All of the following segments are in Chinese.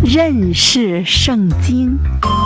认识圣经。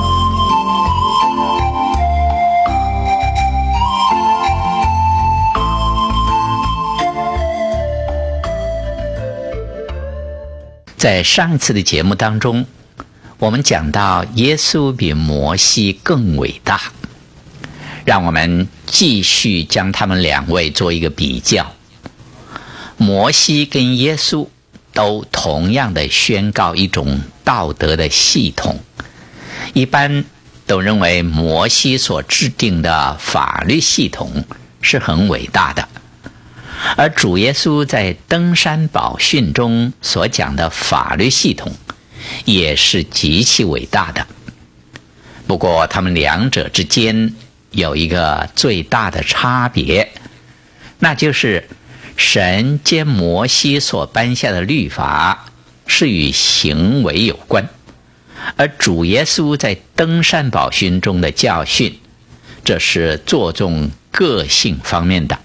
在上一次的节目当中，我们讲到耶稣比摩西更伟大，让我们继续将他们两位做一个比较。摩西跟耶稣都同样的宣告一种道德的系统，一般都认为摩西所制定的法律系统是很伟大的，而主耶稣在登山宝训中所讲的法律系统也是极其伟大的。不过他们两者之间有一个最大的差别，那就是神借摩西所颁下的律法是与行为有关，而主耶稣在登山宝训中的教训，这是着重个性方面的。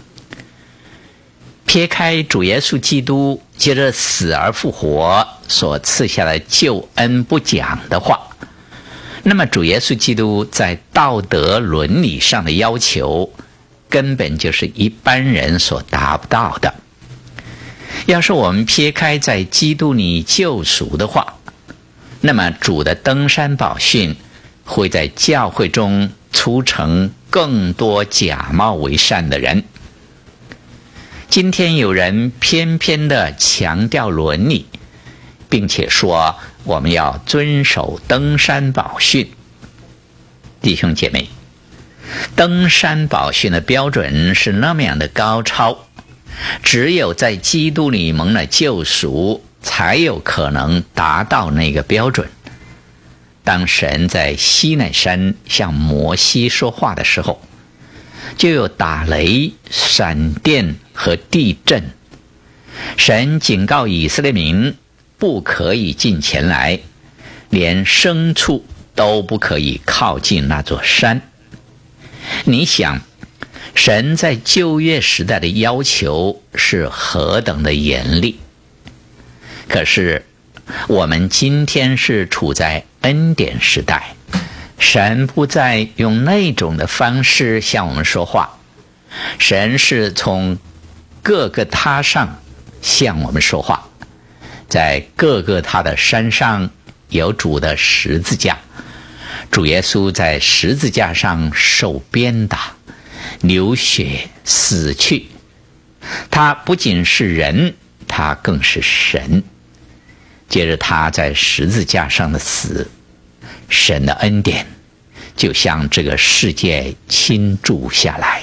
撇开主耶稣基督借着死而复活所赐下的救恩不讲的话，那么主耶稣基督在道德伦理上的要求根本就是一般人所达不到的。要是我们撇开在基督里救赎的话，那么主的登山宝训会在教会中促成更多假冒为善的人。今天有人偏偏地强调伦理，并且说我们要遵守登山宝训。弟兄姐妹，登山宝训的标准是那么样的高超，只有在基督里蒙了救赎，才有可能达到那个标准。当神在西乃山向摩西说话的时候，就有打雷、闪电和地震。神警告以色列民不可以近前来，连牲畜都不可以靠近那座山。你想，神在旧约时代的要求是何等的严厉？可是我们今天是处在恩典时代，神不再用那种的方式向我们说话，神是从各个他上向我们说话。在各个他的山上有主的十字架，主耶稣在十字架上受鞭打、流血、死去。他不仅是人，他更是神。接着他在十字架上的死，神的恩典就向这个世界倾注下来。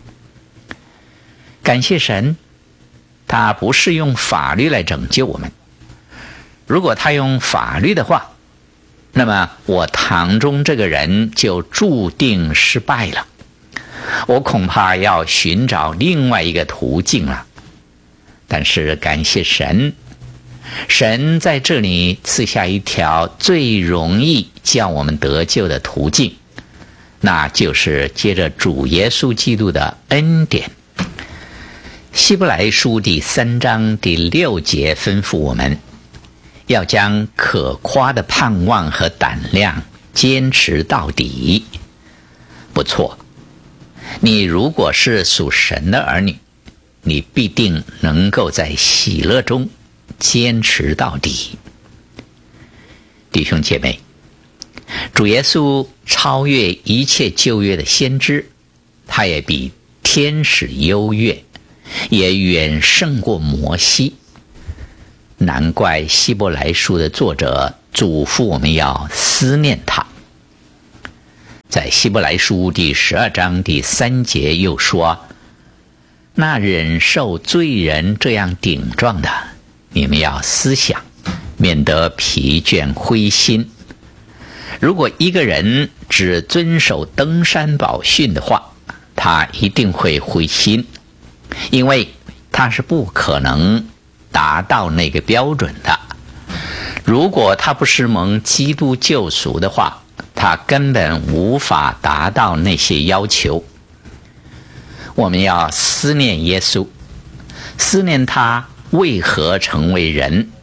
感谢神，他不是用法律来拯救我们。如果他用法律的话，那么我堂中这个人就注定失败了，我恐怕要寻找另外一个途径了。但是感谢神，神在这里赐下一条最容易叫我们得救的途径，那就是借着主耶稣基督的恩典。希伯来书第3章第6节吩咐我们，要将可夸的盼望和胆量坚持到底。不错，你如果是属神的儿女，你必定能够在喜乐中坚持到底。弟兄姐妹，主耶稣超越一切旧约的先知，他也比天使优越，也远胜过摩西。难怪希伯来书的作者嘱咐我们要思念他。在希伯来书第12章第3节又说，那忍受罪人这样顶撞的，你们要思想，免得疲倦灰心。如果一个人只遵守登山宝训的话，他一定会灰心，因为他是不可能达到那个标准的。如果他不是蒙基督救赎的话，他根本无法达到那些要求。我们要思念耶稣，思念他为何成为人，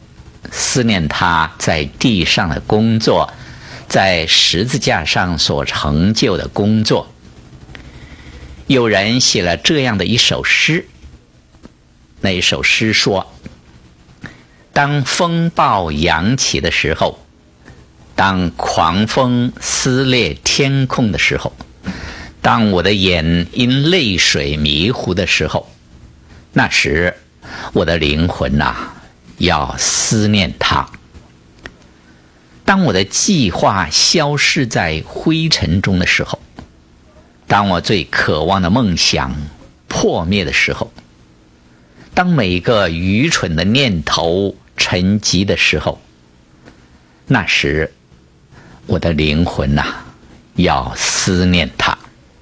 思念他在地上的工作，在十字架上所成就的工作。有人写了这样的一首诗，那一首诗说：当风暴扬起的时候，当狂风撕裂天空的时候，当我的眼因泪水迷糊的时候，那时我的灵魂要思念他。当我的计划消失在灰尘中的时候，当我最渴望的梦想破灭的时候，当每个愚蠢的念头沉寂的时候，那时我的灵魂要思念他。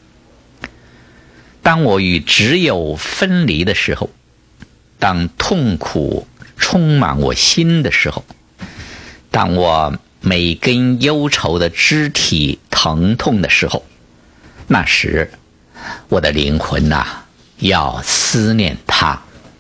当我与挚友分离的时候，当痛苦充满我心的时候，当我每根忧愁的肢体疼痛的时候，那时我的灵魂要思念他。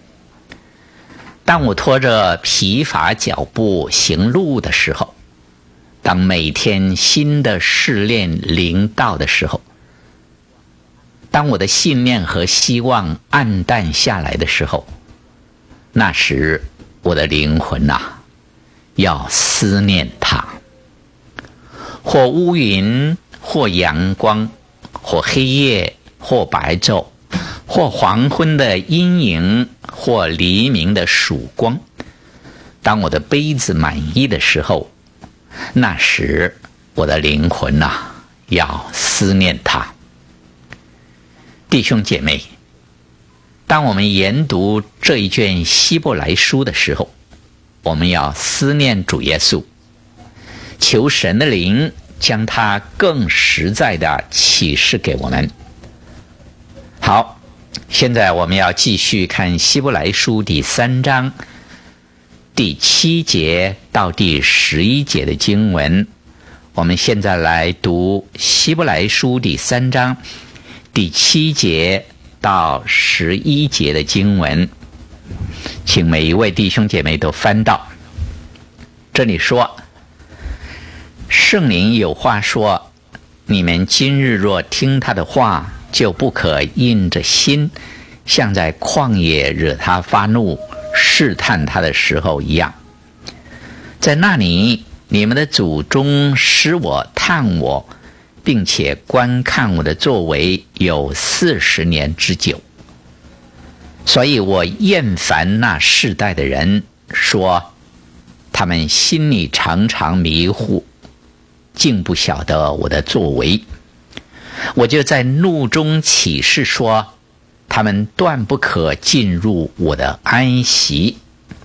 当我拖着疲乏脚步行路的时候，当每天新的试炼临到的时候，当我的信念和希望暗淡下来的时候，那时我的灵魂要思念他。或乌云，或阳光，或黑夜，或白昼，或黄昏的阴影，或黎明的曙光。当我的杯子满溢的时候，那时我的灵魂要思念他。弟兄姐妹，当我们研读这一卷希伯来书的时候，我们要思念主耶稣，求神的灵将它更实在的启示给我们。好，现在我们要继续看希伯来书第3章第7节到第11节的经文。我们现在来读希伯来书第3章第7节到11节的经文，请每一位弟兄姐妹都翻到。这里说，圣灵有话说，你们今日若听他的话，就不可硬着心，像在旷野惹他发怒试探他的时候一样。在那里，你们的祖宗使我探我，并且观看我的作为有40年之久。所以我厌烦那世代的人，说他们心里常常迷糊，竟不晓得我的作为。我就在怒中起誓说，他们断不可进入我的安息。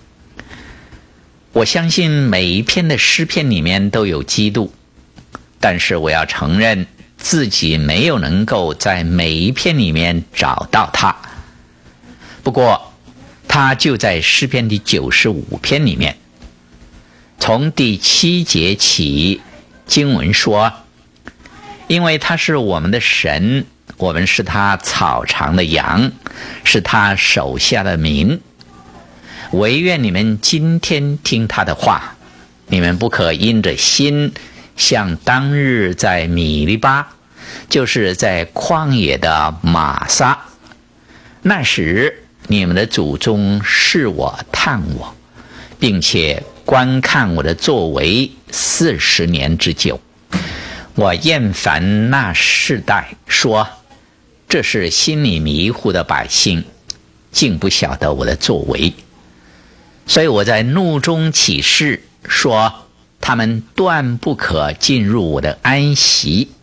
我相信每一篇的诗篇里面都有基督，但是我要承认自己没有能够在每一篇里面找到他。不过他就在诗篇第95篇里面。从第7节起，经文说，因为他是我们的神，我们是他草场的羊，是他手下的民。惟愿你们今天听他的话，你们不可因着心，像当日在米利巴，就是在旷野的玛撒。那时你们的祖宗试我探我，并且观看我的作为40年之久。我厌烦那世代，说这是心里迷糊的百姓，竟不晓得我的作为。所以我在怒中起誓，说他们断不可进入我的安息。